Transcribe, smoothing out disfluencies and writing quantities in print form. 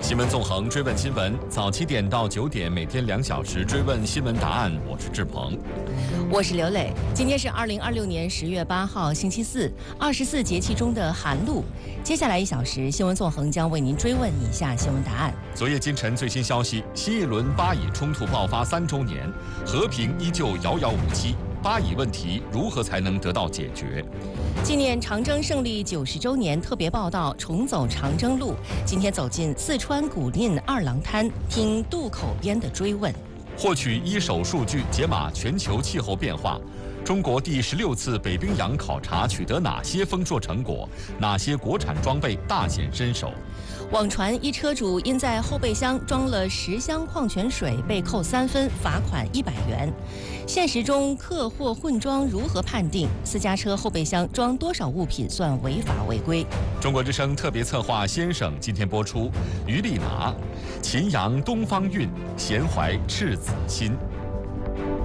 新闻纵横，追问新闻，早7点到9点，每天2小时追问新闻答案。我是志鹏， 我是刘磊。今天是2026年10月8号，星期四，24节气中的寒露。接下来1小时，新闻纵横将为您追问以下新闻答案。 昨夜今晨最新消息：新一轮巴以冲突爆发3周年，和平依旧遥遥无期。巴以问题如何才能得到解决？ 纪念长征胜利90周年特别报道：重走长征路。今天走进四川古蔺二郎滩，听渡口边的追问。 获取一手数据，解码全球气候变化。中国第16次北冰洋考察取得哪些丰硕成果？哪些国产装备大显身手？ 网传一车主因在后备箱装了10箱矿泉水被扣3分，罚款100元。现实中客货混装如何判定？私家车后备箱装多少物品算违法违规？ 中国之声特别策划先生今天播出。于丽娜，秦阳东方韵，闲怀赤子心。